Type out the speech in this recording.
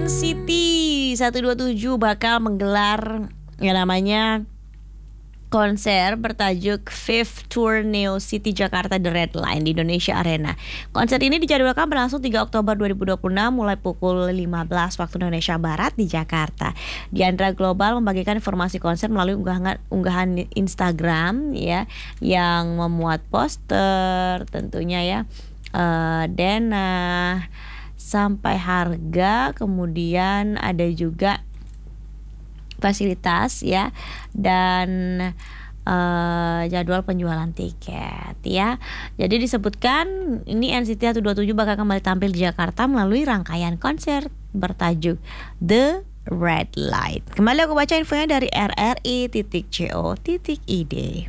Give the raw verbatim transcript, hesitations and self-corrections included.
N C T seratus dua puluh tujuh bakal menggelar yang namanya konser bertajuk Fifth Tour Neo City Jakarta The Red Line di Indonesia Arena. Konser ini dijadwalkan berlangsung tiga Oktober dua ribu dua puluh enam mulai pukul lima belas waktu Indonesia Barat di Jakarta. Diandra Global membagikan informasi konser melalui unggahan, unggahan Instagram ya, yang memuat poster tentunya ya, uh, denah sampai harga, kemudian ada juga fasilitas ya, dan uh, jadwal penjualan tiket ya. Jadi disebutkan ini N C T seratus dua puluh tujuh bakal kembali tampil di Jakarta melalui rangkaian konser bertajuk The Red Light. Kembali aku baca infonya dari r r i titik co titik i d.